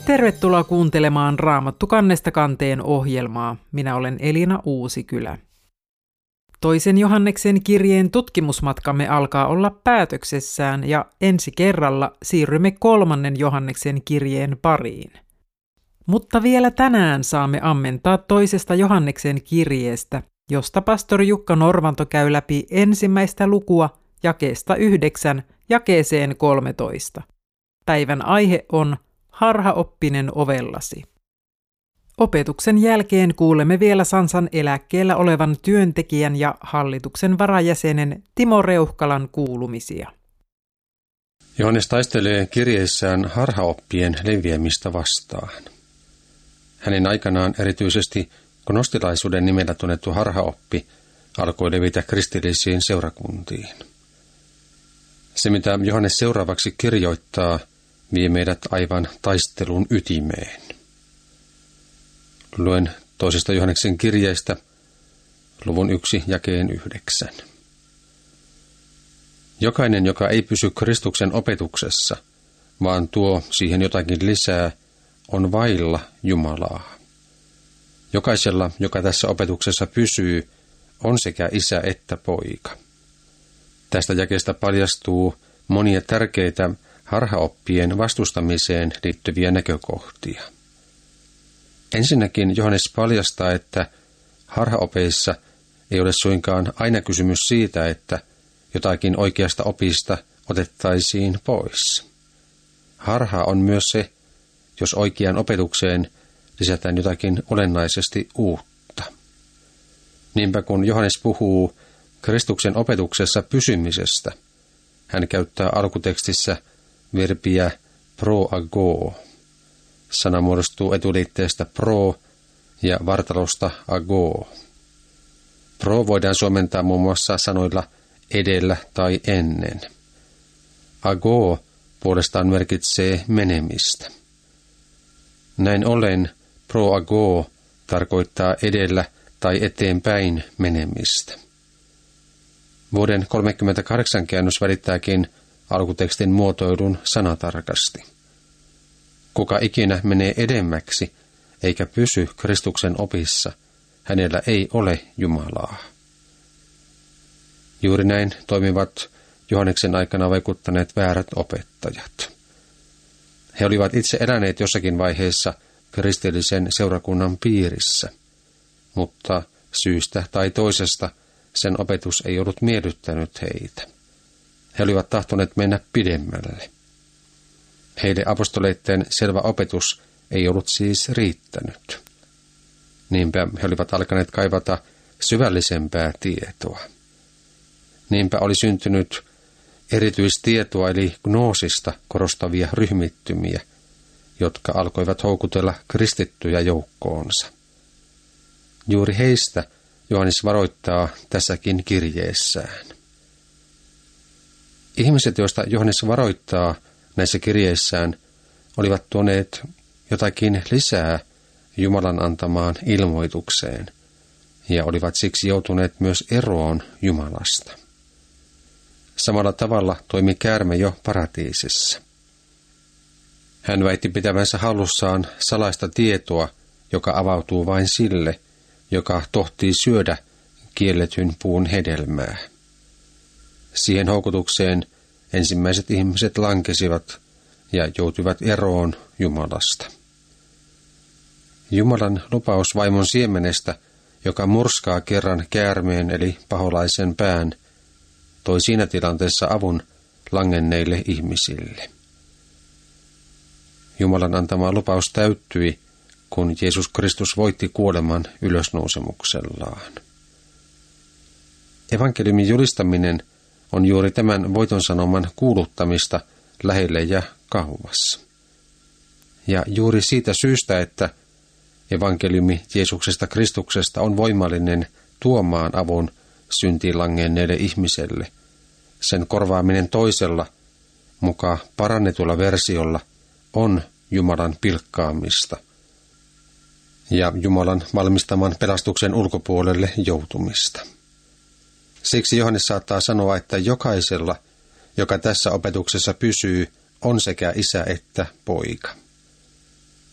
Tervetuloa kuuntelemaan Raamattu kannesta kanteen ohjelmaa. Minä olen Elina Uusikylä. Toisen Johanneksen kirjeen tutkimusmatkamme alkaa olla päätöksessään ja ensi kerralla siirrymme 3. Johanneksen kirjeen pariin. Mutta vielä tänään saamme ammentaa toisesta Johanneksen kirjeestä, josta pastori Jukka Norvanto käy läpi ensimmäistä lukua jakeesta 9 jakeeseen 13. Päivän aihe on harhaoppinen ovellasi. Opetuksen jälkeen kuulemme vielä Sansan eläkkeellä olevan työntekijän ja hallituksen varajäsenen Timo Reuhkalan kuulumisia. Johannes taistelee kirjeissään harhaoppien leviämistä vastaan. Hänen aikanaan erityisesti gnostilaisuuden nimellä tunnettu harhaoppi alkoi levitä kristillisiin seurakuntiin. Se, mitä Johannes seuraavaksi kirjoittaa, vie meidät aivan taistelun ytimeen. Luen toisesta Johanneksen kirjeestä luvun 1 jakeen 9. Jokainen, joka ei pysy Kristuksen opetuksessa, vaan tuo siihen jotakin lisää, on vailla Jumalaa. Jokaisella, joka tässä opetuksessa pysyy, on sekä isä että poika. Tästä jakeesta paljastuu monia tärkeitä harhaoppien vastustamiseen liittyviä näkökohtia. Ensinnäkin Johannes paljastaa, että harhaopeissa ei ole suinkaan aina kysymys siitä, että jotakin oikeasta opista otettaisiin pois. Harhaa on myös se, jos oikeaan opetukseen lisätään jotakin olennaisesti uutta. Niinpä kun Johannes puhuu Kristuksen opetuksessa pysymisestä, hän käyttää alkutekstissä verbiä pro-ago. Sana muodostuu etuliitteestä pro ja vartalosta ago. Pro voidaan suomentaa muun muassa sanoilla edellä tai ennen. Ago puolestaan merkitsee menemistä. Näin ollen pro-ago tarkoittaa edellä tai eteenpäin menemistä. Vuoden 1938 käännös välittääkin alkutekstin muotoilun sanatarkasti. Kuka ikinä menee edemmäksi eikä pysy Kristuksen opissa, hänellä ei ole Jumalaa. Juuri näin toimivat Johanneksen aikana vaikuttaneet väärät opettajat. He olivat itse eläneet jossakin vaiheessa kristillisen seurakunnan piirissä, mutta syystä tai toisesta sen opetus ei ollut miellyttänyt heitä. He olivat tahtoneet mennä pidemmälle. Heille apostoleiden selvä opetus ei ollut siis riittänyt. Niinpä he olivat alkaneet kaivata syvällisempää tietoa. Niinpä oli syntynyt erityistietoa eli gnoosista korostavia ryhmittymiä, jotka alkoivat houkutella kristittyjä joukkoonsa. Juuri heistä Johannes varoittaa tässäkin kirjeessään. Ihmiset, joista Johannes varoittaa näissä kirjeissään, olivat tuoneet jotakin lisää Jumalan antamaan ilmoitukseen ja olivat siksi joutuneet myös eroon Jumalasta. Samalla tavalla toimi käärme jo paratiisissa. Hän väitti pitävänsä hallussaan salaista tietoa, joka avautuu vain sille, joka tohtii syödä kielletyn puun hedelmää. Siihen houkutukseen ensimmäiset ihmiset lankesivat ja joutuivat eroon Jumalasta. Jumalan lupaus vaimon siemenestä, joka murskaa kerran käärmeen eli paholaisen pään, toi siinä tilanteessa avun langenneille ihmisille. Jumalan antama lupaus täyttyi, kun Jeesus Kristus voitti kuoleman ylösnousemuksellaan. Evankeliumin julistaminen on juuri tämän voitonsanoman kuuluttamista lähelle ja kauas. Ja juuri siitä syystä, että evankeliumi Jeesuksesta Kristuksesta on voimallinen tuomaan avun syntiin langenneelle ihmiselle, sen korvaaminen toisella, muka parannetulla versiolla, on Jumalan pilkkaamista ja Jumalan valmistaman pelastuksen ulkopuolelle joutumista. Siksi Johannes saattaa sanoa, että jokaisella, joka tässä opetuksessa pysyy, on sekä isä että poika.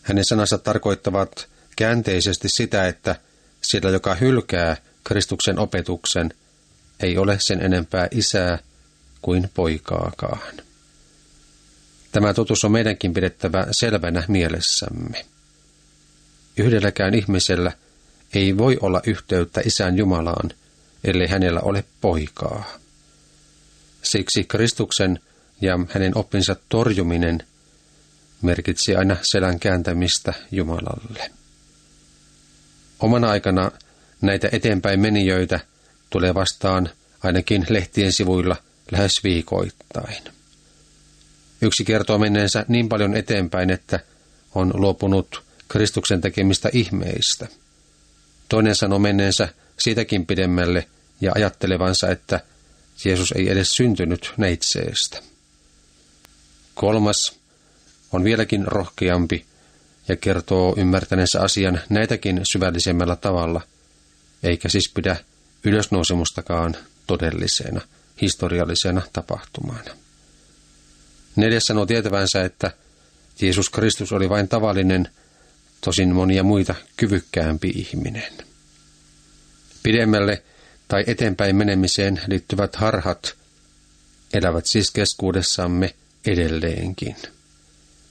Hänen sanansa tarkoittavat käänteisesti sitä, että sillä, joka hylkää Kristuksen opetuksen, ei ole sen enempää isää kuin poikaakaan. Tämä totuus on meidänkin pidettävä selvänä mielessämme. Yhdelläkään ihmisellä ei voi olla yhteyttä Isän Jumalaan, ellei hänellä ole poikaa. Siksi Kristuksen ja hänen oppinsa torjuminen merkitsi aina selän kääntämistä Jumalalle. Omana aikana näitä eteenpäin menijöitä tulee vastaan ainakin lehtien sivuilla lähes viikoittain. Yksi kertoo menneensä niin paljon eteenpäin, että on luopunut Kristuksen tekemistä ihmeistä. Toinen sanoo menneensä siitäkin pidemmälle ja ajattelevansa, että Jeesus ei edes syntynyt neitseestä. Kolmas on vieläkin rohkeampi ja kertoo ymmärtäneensä asian näitäkin syvällisemmällä tavalla, eikä siis pidä ylösnousemustakaan todellisena, historiallisena tapahtumana. Neljäs sanoo tietävänsä, että Jeesus Kristus oli vain tavallinen, tosin monia muita kyvykkäämpi ihminen. Pidemmälle tai eteenpäin menemiseen liittyvät harhat elävät siis keskuudessamme edelleenkin.